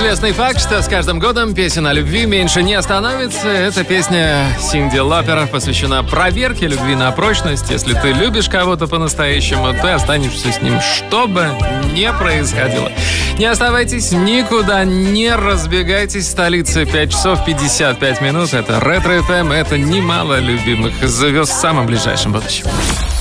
Известный факт, что с каждым годом песен о любви меньше не становится. Эта песня Синди Лопер посвящена проверке любви на прочность. Если ты любишь кого-то по-настоящему, ты останешься с ним, что бы ни происходило. Не оставайтесь никуда, не разбегайтесь. Столица 5 часов 55 минут. Это Ретро FM, это немало любимых звезд в самом ближайшем будущем.